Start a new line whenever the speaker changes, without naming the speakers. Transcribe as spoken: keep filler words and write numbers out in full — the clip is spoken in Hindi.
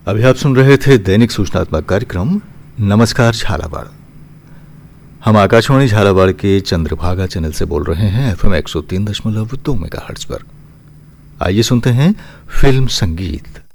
अभी आप सुन रहे थे दैनिक सूचनात्मक कार्यक्रम नमस्कार झालावाड़। हम आकाशवाणी झालावाड़ के चंद्रभागा चैनल से बोल रहे हैं एफएम एक सौ तीन दशमलव दो मेगाहर्ट्ज पर। आइए सुनते हैं फिल्म संगीत।